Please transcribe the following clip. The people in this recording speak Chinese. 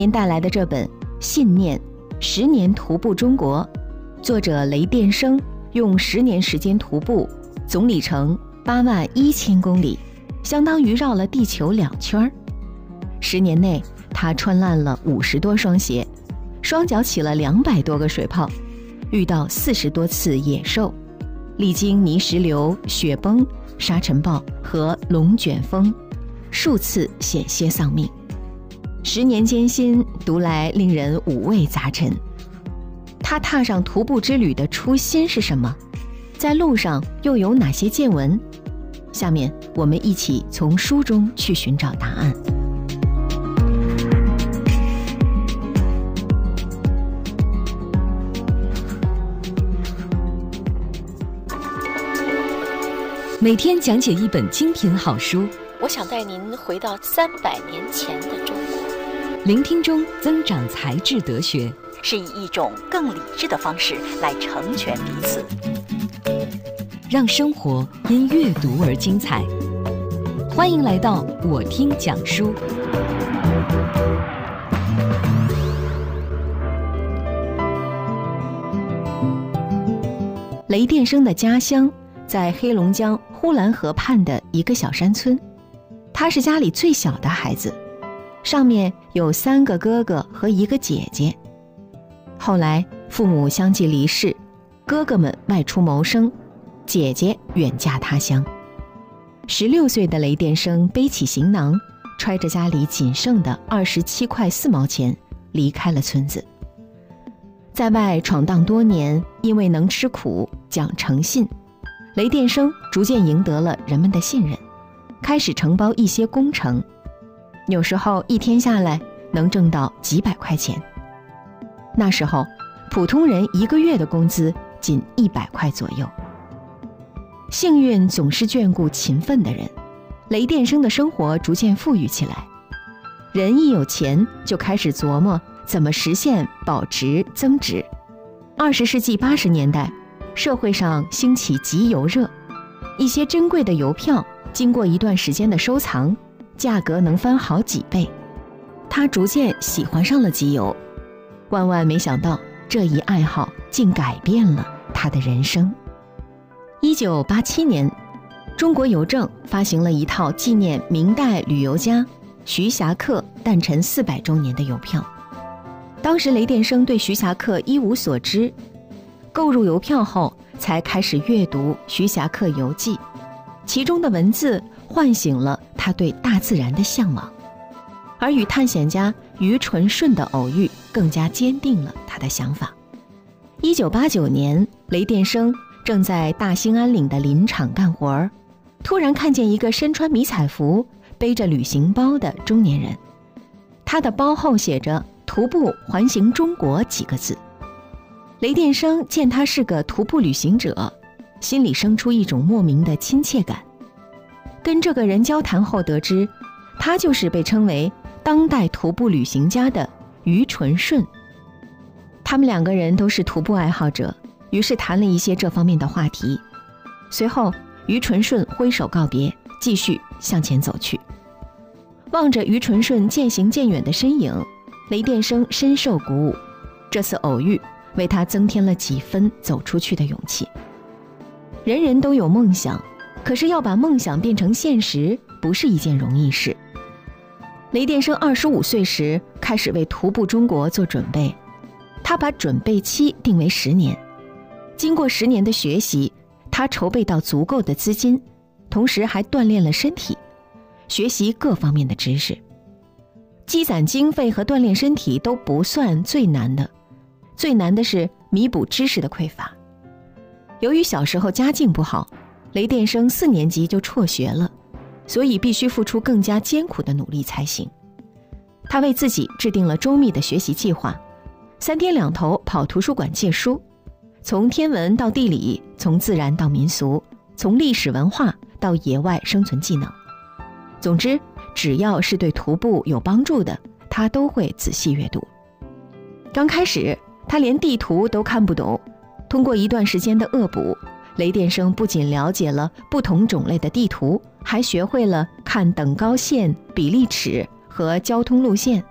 您带来的这本《信念10年徒步中国》，作者雷电生用10年时间徒步，总里程81000公里，相当于绕了地球2圈。10年内，他穿烂了50多双鞋，双脚起了200多个水泡，遇到40多次野兽，历经泥石流、雪崩、沙尘暴和龙卷风，数次险些丧命。10年艰辛，读来令人五味杂陈。他踏上徒步之旅的初心是什么？在路上又有哪些见闻？下面我们一起从书中去寻找答案。 每天讲解一本精品好书， 我想带您回到300年前的中国。 聆听中增长才智德学， 是以一种更理智的方式来成全彼此， 让生活因阅读而精彩。欢迎来到我听讲书。 雷电生的家乡在黑龙江呼兰河畔的一个小山村，他是家里最小的孩子，上面有3个哥哥和1个姐姐。后来父母相继离世，哥哥们外出谋生，姐姐远嫁他乡。16岁的雷电生背起行囊，揣着家里仅剩的27块4毛钱，离开了村子。在外闯荡多年，因为能吃苦、讲诚信，雷电生逐渐赢得了人们的信任，开始承包一些工程，有时候一天下来能挣到几百块钱。那时候普通人1个月的工资仅100块左右。幸运总是眷顾勤奋的人，雷电生的生活逐渐富裕起来。人一有钱就开始琢磨怎么实现保值增值。20世纪80年代，社会上兴起集邮热，一些珍贵的邮票经过一段时间的收藏，价格能翻好几倍。他逐渐喜欢上了集邮，万万没想到这一爱好竟改变了他的人生。1987年，中国邮政发行了一套纪念明代旅游家徐霞客诞辰400周年的邮票。当时雷电生对徐霞客一无所知，购入邮票后才开始阅读徐霞客游记，其中的文字唤醒了他对大自然的向往，而与探险家于纯顺的偶遇更加坚定了他的想法。1989年，雷电生正在大兴安岭的林场干活，突然看见一个身穿迷彩服、背着旅行包的中年人，他的包后写着徒步环行中国几个字。雷电生见他是个徒步旅行者，心里生出一种莫名的亲切感。跟这个人交谈后得知，他就是被称为当代徒步旅行家的于纯顺。他们2个人都是徒步爱好者，于是谈了一些这方面的话题。随后于纯顺挥手告别，继续向前走去。望着于纯顺渐行渐远的身影，雷电生深受鼓舞，这次偶遇为他增添了几分走出去的勇气。人人都有梦想，可是要把梦想变成现实，不是一件容易事。雷电生25岁时开始为徒步中国做准备，他把准备期定为10年。经过10年的学习，他筹备到足够的资金，同时还锻炼了身体，学习各方面的知识。积攒经费和锻炼身体都不算最难的，最难的是弥补知识的匮乏。由于小时候家境不好，雷电生4年级就辍学了，所以必须付出更加艰苦的努力才行。他为自己制定了周密的学习计划，3天2头跑图书馆借书，从天文到地理，从自然到民俗，从历史文化到野外生存技能。总之，只要是对徒步有帮助的，他都会仔细阅读。刚开始，他连地图都看不懂，通过一段时间的恶补，雷电生不仅了解了不同种类的地图，还学会了看等高线、比例尺和交通路线。